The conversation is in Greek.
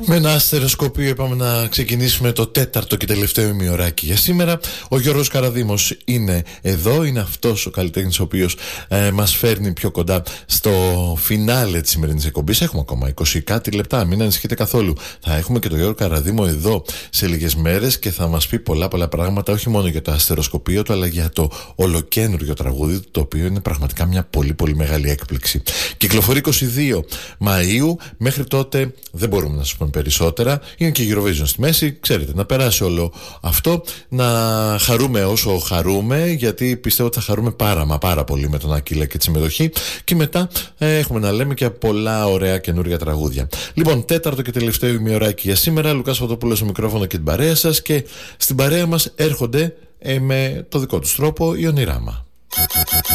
Με ένα αστεροσκοπείο είπαμε να ξεκινήσουμε το τέταρτο και τελευταίο ημιωράκι για σήμερα. Ο Γιώργος Καραδήμος είναι εδώ, είναι αυτός ο καλλιτέχνης ο οποίος μας φέρνει πιο κοντά στο φινάλε της σημερινής εκπομπής. Έχουμε ακόμα 20 κάτι λεπτά, μην ανησυχείτε καθόλου. Θα έχουμε και τον Γιώργο Καραδήμο εδώ σε λίγες μέρες και θα μας πει πολλά πράγματα, όχι μόνο για το αστεροσκοπείο του, αλλά για το ολοκένουργιο τραγούδι του, το οποίο είναι πραγματικά μια πολύ μεγάλη έκπληξη. Κυκλοφορεί 22 Μαΐου, μέχρι τότε δεν μπορούμε να σας πούμε περισσότερα. Είναι και Eurovision στη μέση, ξέρετε, να περάσει όλο αυτό, να χαρούμε όσο χαρούμε, γιατί πιστεύω ότι θα χαρούμε πάρα πολύ με τον Ακύλα και τη συμμετοχή, και μετά έχουμε να λέμε και πολλά ωραία καινούργια τραγούδια. Λοιπόν, τέταρτο και τελευταίο ημιωράκι για σήμερα. Λουκάς Φωτοπούλος στο μικρόφωνο και την παρέα σας, και στην παρέα μας έρχονται με το δικό τους τρόπο η Ονειράμα.